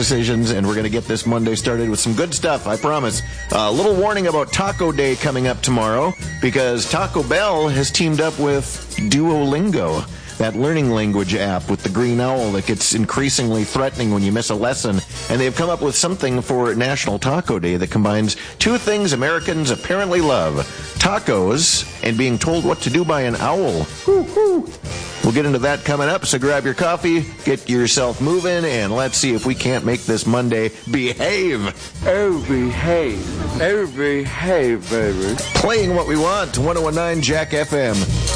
decisions, and we're going to get this Monday started with some good stuff, I promise. A little warning about Taco Day coming up tomorrow, because Taco Bell has teamed up with Duolingo, that learning language app with the green owl that gets increasingly threatening when you miss a lesson. And they've come up with something for National Taco Day that combines two things Americans apparently love: tacos and being told what to do by an owl. We'll get into that coming up, so grab your coffee, get yourself moving, and let's see if we can't make this Monday behave. Oh, behave. Oh, behave, baby. Playing what we want, 101.9 Jack FM.